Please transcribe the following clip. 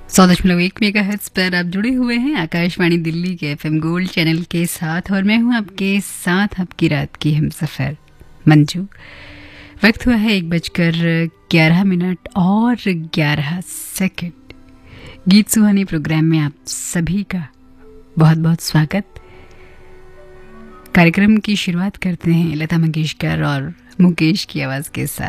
100.1 megahertz पर आप जुड़े हुए हैं आकाशवाणी दिल्ली के एफएम गोल्ड चैनल के साथ और मैं हूं आपके साथ आपकी रात की हमसफर मंजू। वक्त हुआ है 1:11 और 11 सेकंड। गीत सुहानी प्रोग्राम में आप सभी का बहुत बहुत स्वागत। कार्यक्रम की शुरुआत करते हैं लता मंगेशकर और मुकेश की आवाज़ के साथ।